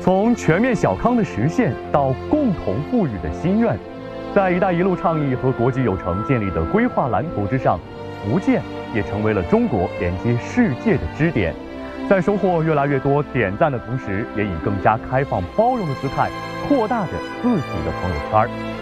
从全面小康的实现到共同富裕的心愿，在“一带一路”倡议和国际有成建立的规划蓝图之上，福建也成为了中国连接世界的支点。在收获越来越多点赞的同时，也以更加开放包容的姿态扩大着自己的朋友圈。